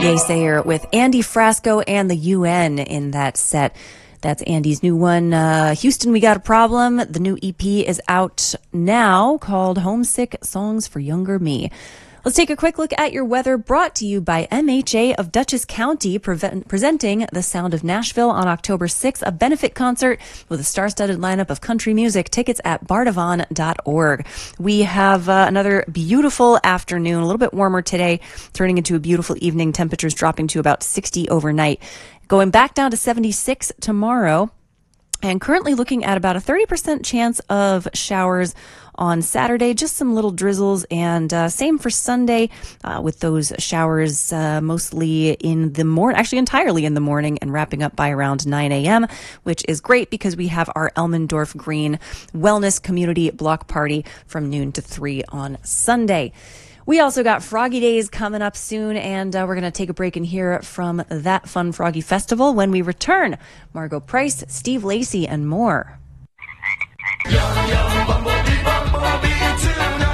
Yaysayer with Andy Frasco and the UN in that set. That's Andy's new one, Houston, We Got a Problem. The new EP is out now called Homesick Songs for Younger Me. Let's take a quick look at your weather, brought to you by MHA of Dutchess County, presenting The Sound of Nashville on October 6th, a benefit concert with a star-studded lineup of country music. Tickets at bardavon.org. We have another beautiful afternoon, a little bit warmer today, turning into a beautiful evening. Temperatures dropping to about 60 overnight. Going back down to 76 tomorrow, and currently looking at about a 30% chance of showers on Saturday, just some little drizzles, and same for Sunday with those showers mostly in the morning, actually entirely in the morning, and wrapping up by around 9 a.m., which is great because we have our Elmendorf Green Wellness Community Block Party from noon to 3 on Sunday. We also got Froggy Days coming up soon, and we're going to take a break and hear from that fun Froggy Festival when we return. Margot Price, Steve Lacy, and more. Yum, yum, bumblebee, bumblebee, tuna.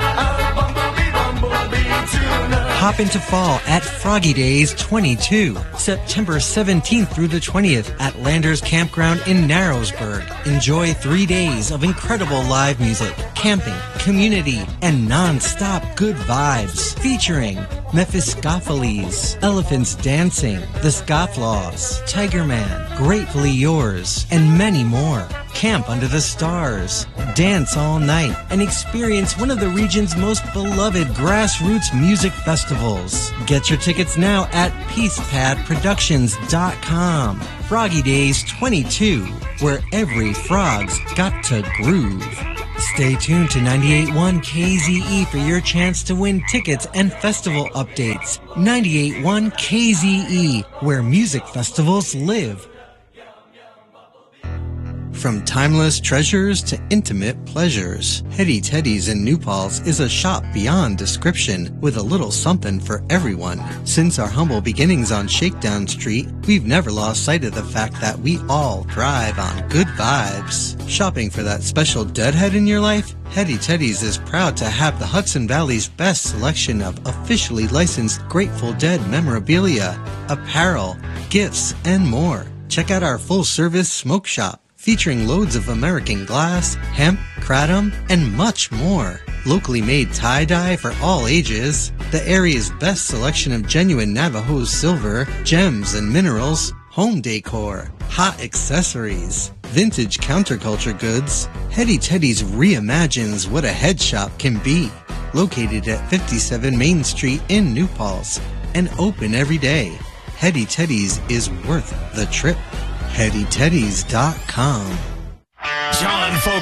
Bumblebee, tuna. Hop into fall at Froggy Days 22, September 17th through the 20th at Landers Campground in Narrowsburg. Enjoy 3 days of incredible live music, camping, community, and non-stop good vibes. Featuring Mephistopheles, Elephants Dancing, The Scofflaws, Tiger Man, Gratefully Yours, and many more. Camp under the stars, dance all night, and experience one of the region's most beloved grassroots music festivals. Get your tickets now at peacepadproductions.com. Froggy Days 22, where every frog's got to groove. Stay tuned to 98.1 KZE for your chance to win tickets and festival updates. 98.1 KZE, where music festivals live. From timeless treasures to intimate pleasures, Hetty Teddy's in New Paltz is a shop beyond description with a little something for everyone. Since our humble beginnings on Shakedown Street, we've never lost sight of the fact that we all thrive on good vibes. Shopping for that special deadhead in your life? Hetty Teddy's is proud to have the Hudson Valley's best selection of officially licensed Grateful Dead memorabilia, apparel, gifts, and more. Check out our full-service smoke shop, featuring loads of American glass, hemp, kratom, and much more. Locally made tie-dye for all ages, the area's best selection of genuine Navajo silver, gems and minerals, home decor, hot accessories, vintage counterculture goods. Hetty Teddy's reimagines what a head shop can be. Located at 57 Main Street in New Paltz and open every day. Hetty Teddy's is worth the trip. HettyTeddies.com. John